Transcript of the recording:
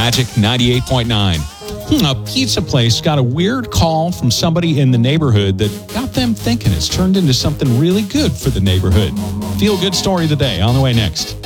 Magic 98.9. A pizza place got a weird call from somebody in the neighborhood that got them thinking. It's turned into something really good for the neighborhood. Feel good story of the day on the way next.